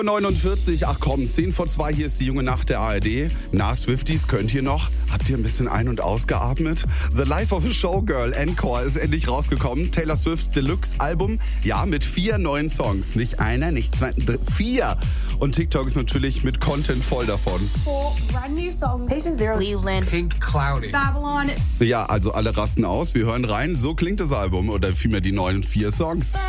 49, ach komm, 10 vor 2, hier ist die junge Nacht der ARD. Na, Swifties, könnt ihr noch? Habt ihr ein bisschen ein- und ausgeatmet? The Life of a Showgirl Encore ist endlich rausgekommen. Taylor Swifts Deluxe-Album, ja, mit 4 neuen Songs. Nicht einer, nicht zwei, 4. Und TikTok ist natürlich mit Content voll davon. 4 brand new songs. Patient Zero, Cleveland, Pink Cloudy, Babylon. Ja, also alle rasten aus, wir hören rein. So klingt das Album oder vielmehr die neuen 4 Songs.